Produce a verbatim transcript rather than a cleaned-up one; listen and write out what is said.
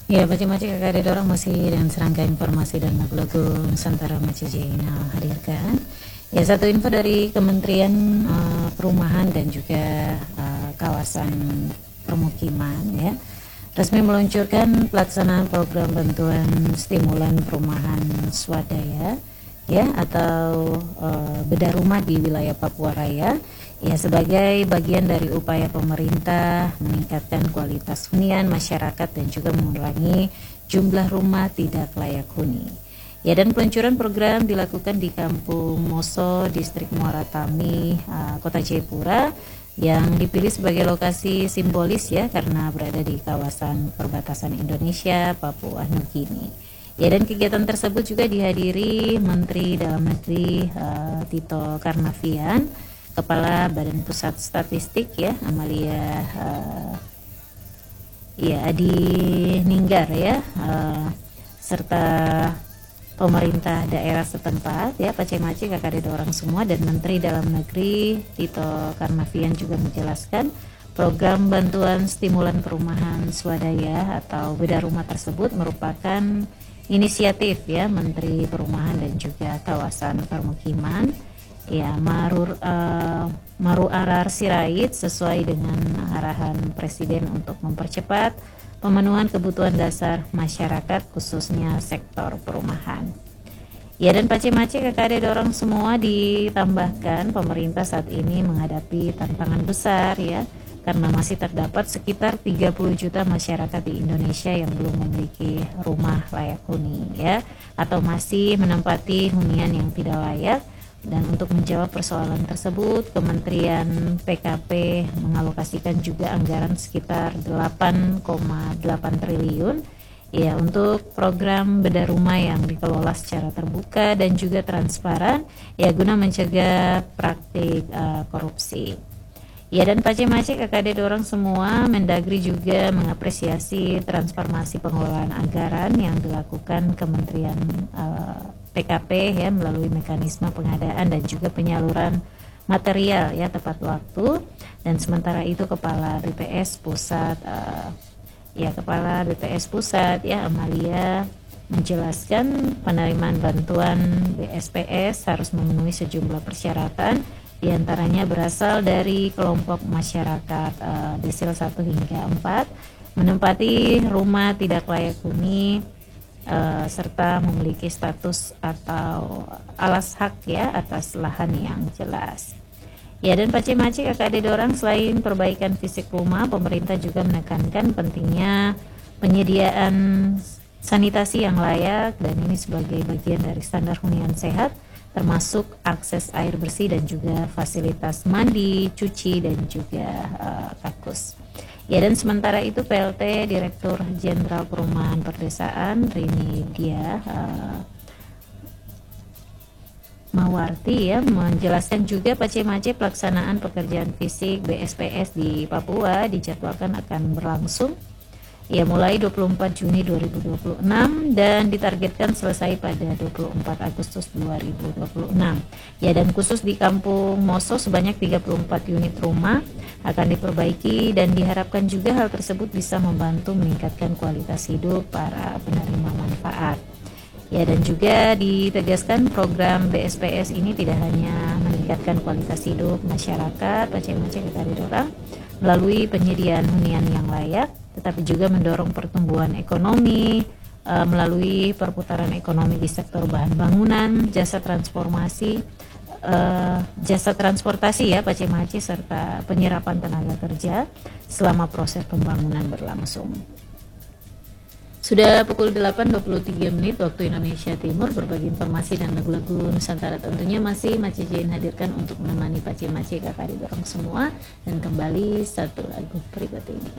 Ya, macam-macam kakak ada orang masih dengan serangkaian informasi dan lagu-lagu Nusantara Maci Jaina hadirkan. Ya, satu info dari Kementerian uh, Perumahan dan juga uh, Kawasan Permukiman ya, resmi meluncurkan pelaksanaan program bantuan stimulan perumahan swadaya ya atau uh, bedah rumah di wilayah Papua Raya ya sebagai bagian dari upaya pemerintah meningkatkan kualitas hunian masyarakat dan juga mengurangi jumlah rumah tidak layak huni. Ya, dan peluncuran program dilakukan di Kampung Moso, Distrik Muara Tami, uh, Kota Jayapura, yang dipilih sebagai lokasi simbolis ya karena berada di kawasan perbatasan Indonesia Papua Nugini. Ya, dan kegiatan tersebut juga dihadiri Menteri Dalam Negeri uh, Tito Karnavian, Kepala Badan Pusat Statistik ya Amalia uh, ya Adi Ninggar ya uh, serta pemerintah daerah setempat ya Pace-Mace kakak ada orang semua, dan Menteri Dalam Negeri Tito Karnavian juga menjelaskan program bantuan stimulan perumahan swadaya atau bedah rumah tersebut merupakan inisiatif ya Menteri Perumahan dan juga Kawasan Permukiman ya Marur uh, Maru Arar Sirait sesuai dengan arahan Presiden untuk mempercepat pemenuhan kebutuhan dasar masyarakat khususnya sektor perumahan. Ya, dan Pace-Mace kakak ada orang semua ditambahkan pemerintah saat ini menghadapi tantangan besar ya karena masih terdapat sekitar tiga puluh juta masyarakat di Indonesia yang belum memiliki rumah layak huni ya atau masih menempati hunian yang tidak layak. Dan untuk menjawab persoalan tersebut, Kementerian P K P mengalokasikan juga anggaran sekitar delapan koma delapan triliun ya untuk program bedah rumah yang dikelola secara terbuka dan juga transparan ya guna mencegah praktik uh, korupsi. Ya, dan Pace-Mace kakak ada orang semua, Mendagri juga mengapresiasi transformasi pengelolaan anggaran yang dilakukan Kementerian uh, P K P ya melalui mekanisme pengadaan dan juga penyaluran material ya tepat waktu. Dan sementara itu Kepala B P S Pusat uh, ya Kepala B P S Pusat ya Amalia menjelaskan penerimaan bantuan B S P S harus memenuhi sejumlah persyaratan, diantaranya berasal dari kelompok masyarakat uh, desil satu hingga empat, menempati rumah tidak layak huni, uh, serta memiliki status atau alas hak ya atas lahan yang jelas. Ya, dan Pace-Mace kakak ada orang, selain perbaikan fisik rumah, pemerintah juga menekankan pentingnya penyediaan sanitasi yang layak, dan ini sebagai bagian dari standar hunian sehat termasuk akses air bersih dan juga fasilitas mandi, cuci dan juga uh, kakus. Ya, dan sementara itu P L T Direktur Jenderal Perumahan Perdesaan Rini Dia uh, Mawarti ya menjelaskan juga Pace-Mace pelaksanaan pekerjaan fisik B S P S di Papua dijadwalkan akan berlangsung ya mulai dua puluh empat Juni dua ribu dua puluh enam dan ditargetkan selesai pada dua puluh empat Agustus dua ribu dua puluh enam. Ya, dan khusus di Kampung Moso sebanyak tiga puluh empat unit rumah akan diperbaiki dan diharapkan juga hal tersebut bisa membantu meningkatkan kualitas hidup para penerima manfaat. Ya, dan juga ditegaskan program B S P S ini tidak hanya meningkatkan kualitas hidup masyarakat Pace-Mace kita orang melalui penyediaan hunian yang layak, tetapi juga mendorong pertumbuhan ekonomi e, melalui perputaran ekonomi di sektor bahan bangunan, jasa transformasi, e, jasa transportasi ya Pace-Mace serta penyerapan tenaga kerja selama proses pembangunan berlangsung. Sudah pukul delapan dua puluh tiga menit waktu Indonesia Timur, berbagi informasi dan lagu-lagu Nusantara tentunya masih Maci Jain hadirkan untuk menemani Pace-Mace kakak di dorong semua, dan kembali satu lagu berikut ini.